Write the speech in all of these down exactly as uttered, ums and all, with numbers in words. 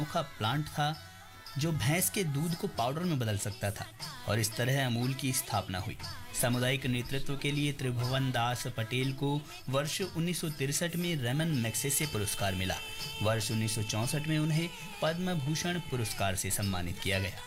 अनोखा प्लांट था जो भैंस के दूध को पाउडर में बदल सकता था और इस तरह अमूल की स्थापना हुई। सामुदायिक नेतृत्व के लिए त्रिभुवन दास पटेल को वर्ष उन्नीस सौ तिरसठ में रेमन मैग्सेसे पुरस्कार मिला। वर्ष उन्नीस सौ चौंसठ में उन्हें पद्म भूषण पुरस्कार से सम्मानित किया गया।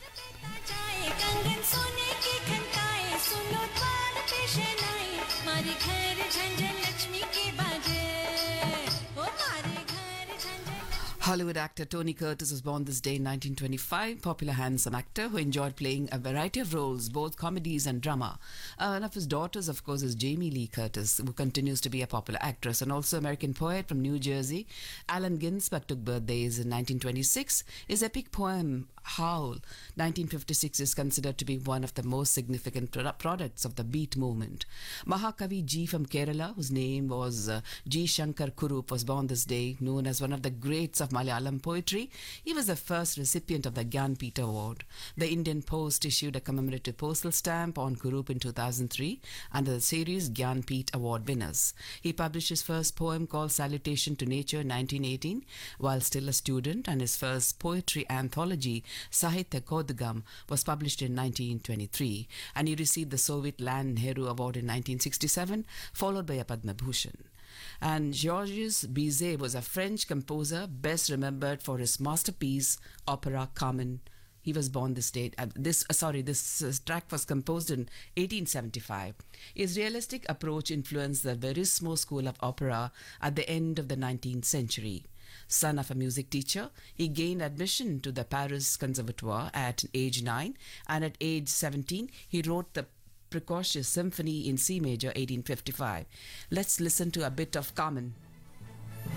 Hollywood actor Tony Curtis was born this day in nineteen twenty-five, popular handsome actor who enjoyed playing a variety of roles, both comedies and drama. Uh, one of his daughters, of course, is Jamie Lee Curtis, who continues to be a popular actress, and also American poet from New Jersey. Allen Ginsberg took birthdays in nineteen twenty-six. His epic poem, Howl, nineteen fifty-six, is considered to be one of the most significant pro- products of the Beat movement. Mahakavi G from Kerala, whose name was uh, G. Shankar Kurup, was born this day, known as one of the greats of Malayalam poetry. He was the first recipient of the Gyanpith Award. The Indian Post issued a commemorative postal stamp on Kurup in two thousand three under the series Gyanpith Award winners. He published his first poem called Salutation to Nature in nineteen eighteen while still a student, and his first poetry anthology, Sahitya Kodgam, was published in nineteen twenty-three, and he received the Soviet Land Nehru Award in nineteen sixty-seven, followed by a Padma Bhushan. And Georges Bizet was a French composer best remembered for his masterpiece opera Carmen. He was born this date. Uh, this uh, sorry, this uh, track was composed in eighteen seventy-five. His realistic approach influenced the Verismo school of opera at the end of the nineteenth century. Son of a music teacher, he gained admission to the Paris Conservatoire at age nine, and at age seventeen, he wrote the Precocious Symphony in C major eighteen fifty-five. Let's listen to a bit of Carmen.